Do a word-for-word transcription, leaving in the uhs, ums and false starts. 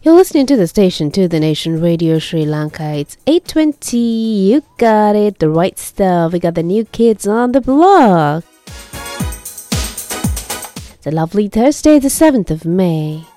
You're listening to the station, to the nation Radio Sri Lanka. It's eight twenty. You got it, the right stuff. We got the new kids on the block. It's a lovely Thursday, the seventh of May.